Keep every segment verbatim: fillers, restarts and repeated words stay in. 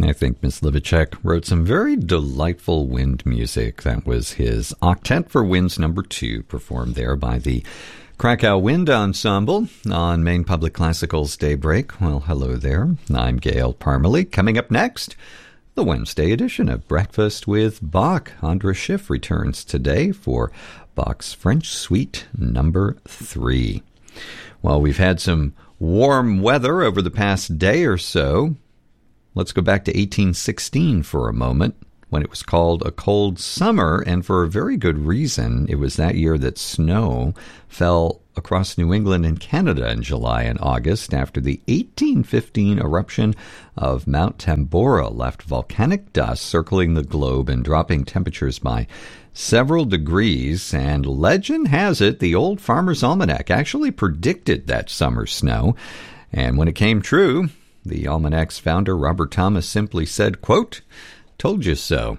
I think Miss Livicek wrote some very delightful wind music. That was his Octet for Winds number two, performed there by the Krakow Wind Ensemble on Maine Public Classical's Daybreak. Well, hello there. I'm Gail Parmalee. Coming up next, the Wednesday edition of Breakfast with Bach. Andra Schiff returns today for Bach's French Suite number three. Well, we've had some warm weather over the past day or so. Let's go back to eighteen sixteen for a moment, when it was called a cold summer, and for a very good reason. It was that year that snow fell across New England and Canada in July and August after the eighteen fifteen eruption of Mount Tambora left volcanic dust circling the globe and dropping temperatures by several degrees. And legend has it the old Farmer's Almanac actually predicted that summer snow. And when it came true, the Almanac's founder, Robert Thomas, simply said, quote, "Told you so."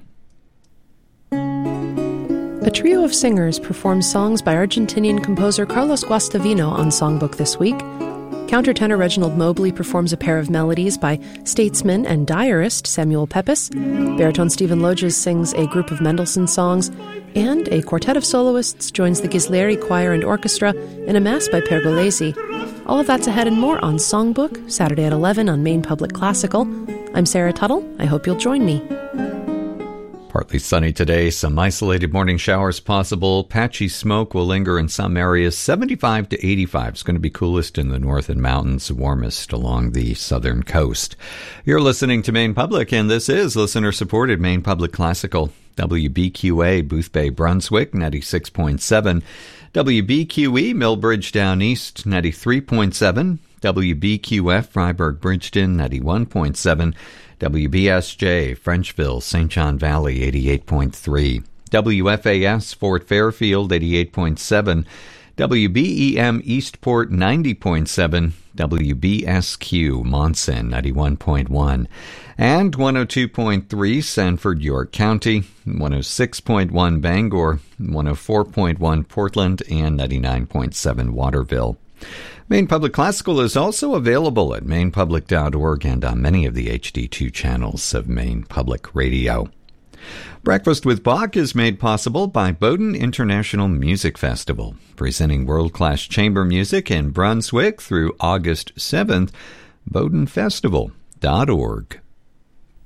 A trio of singers performed songs by Argentinian composer Carlos Guastavino on Songbook this week. Countertenor Reginald Mobley performs a pair of melodies by statesman and diarist Samuel Pepys. Baritone Stephen Loges sings a group of Mendelssohn songs. And a quartet of soloists joins the Ghislieri Choir and Orchestra in a mass by Pergolesi. All of that's ahead and more on Songbook, Saturday at eleven on Maine Public Classical. I'm Sarah Tuttle. I hope you'll join me. Partly sunny today, some isolated morning showers possible. Patchy smoke will linger in some areas. seventy-five to eighty-five is going to be coolest in the north and mountains, warmest along the southern coast. You're listening to Maine Public, and this is listener-supported Maine Public Classical. W B Q A, Boothbay, Brunswick, ninety-six point seven. W B Q E, Millbridge Down East, ninety-three point seven. W B Q F, Freiburg, Bridgeton, ninety-one point seven. W B S J, Frenchville, Saint John Valley, eighty-eight point three. W F A S, Fort Fairfield, eighty-eight point seven. W B E M, Eastport, ninety point seven. W B S Q, Monson, ninety-one point one. And one oh two point three, Sanford, York County, one oh six point one, Bangor, one oh four point one, Portland, and ninety-nine point seven, Waterville. Maine Public Classical is also available at maine public dot org and on many of the H D two channels of Maine Public Radio. Breakfast with Bach is made possible by Bowdoin International Music Festival, presenting world-class chamber music in Brunswick through August seventh, bowdoin festival dot org.